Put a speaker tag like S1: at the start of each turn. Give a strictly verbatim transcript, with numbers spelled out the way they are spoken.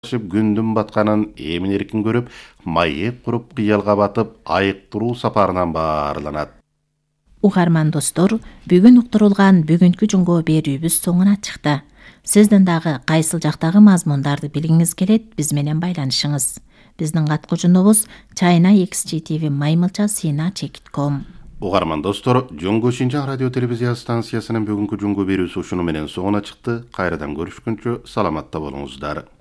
S1: күндүн батканын эмин эркин көрүп, маек куруп кыялга батып, айыктыруу сапарынан баарланат.
S2: Угарман достор, бүгүн уктурулган бүгүнкү жумго берүүбүз соңуна чыкты. Сиздин дагы кайсыл жактагы мазмундарды билгиңиз келет, биз менен байланышыңыз. Биздин каткуучунубуз China X G T V маймылча сина чекит ком.
S1: Угарман достор, Жоңго Шинжаң радио телевизия станциясынын бүгүнкү жумго берүүсү ушуну менен соңуна чыкты. Кайрадан көрүшкүнчө саламатта болуңуздар.